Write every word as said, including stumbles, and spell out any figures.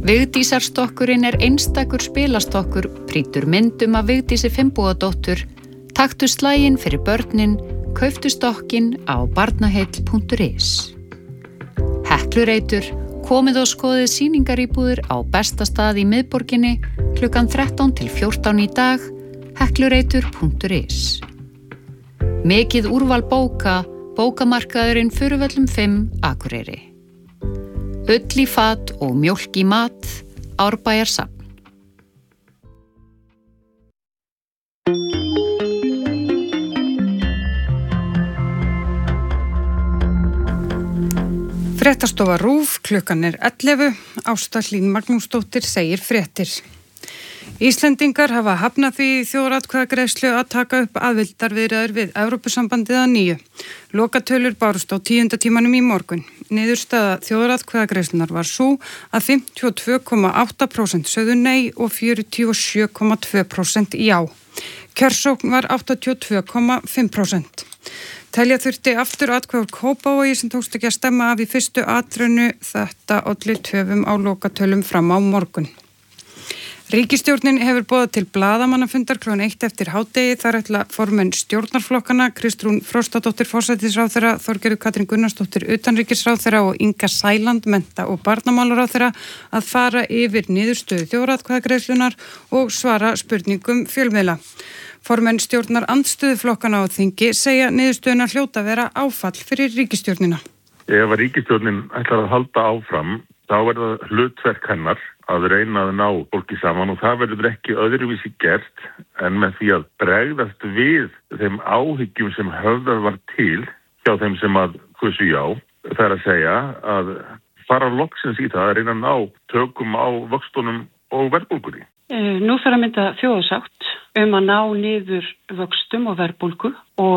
Vigdísarstokkurinn er einstakur spilastokkur, prýtur myndum af Vigdísi Finnbogadóttur, taktu slaginn fyrir börnin, kauptu stokkinn á barnaheill punktur is. Heklureitur, komið og skoðið sýningaríbúðir á besta stað í miðborginni klukkan þrettán til fjórtán í dag, heklureitur punktur is. Mikið úrval bóka, bókamarkaðurinn Furuvöllum fimm, Akureyri. Ull í fat og mjólk í mat, Árbæjarsafn. Fréttastofa RÚV, klukkan er ellefu, Ásta Hlín Magnúsdóttir segir fréttir. Íslendingar hafa hafnað því í þjóðaratkvæðagreiðslu að taka upp aðildarviðræður við Evrópusambandið að nýju. Lokatölur bárust á tíunda tímanum í morgun. Niðurstaða þjóðaratkvæðagreiðslunar var sú að fimmtíu og tvö komma átta prósent sögðu nei og fjörutíu og sjö komma tvö prósent já. Kjörsókn var áttatíu og tvö komma fimm prósent. Telja þurfti aftur atkvæði úr Kópavogi sem tókst ekki að stemma af í fyrstu atrennu, þetta olli töfum á lokatölum fram á morgun. Ríkisstjórnin hefur boðað til blaðamannafundar klukkan eitt eftir hádegi. Þar ætla formenn stjórnarflokkana, Kristrún Frostadóttir forsætisráðherra, Þorgerður Katrín Gunnarsdóttir utanríkisráðherra og Inga Sæland mennta- og barnamálaráðherra að fara yfir niðurstöðu þjóðaratkvæðagreiðslunnar og svara spurningum fjölmiðla. Formenn stjórnar andstöðuflokkana á þingi segja niðurstöðuna hljóta vera áfall fyrir ríkisstjórnina. Ef að ríkisstjórnin ætlar að halda áfram, þá er það hlutverk hennar að reyna að ná fólki saman og það verður ekki öðruvísi gert en með því að bregðast við þeim áhyggjum sem höfðað var til hjá þeim sem að kusu já. Það er að segja að fara loksins í það að reyna að ná tökum á vöxtunum og verðbólgunni. Nú þarf að mynda þjóðarsátt um að ná niður vöxtum og verðbólgu og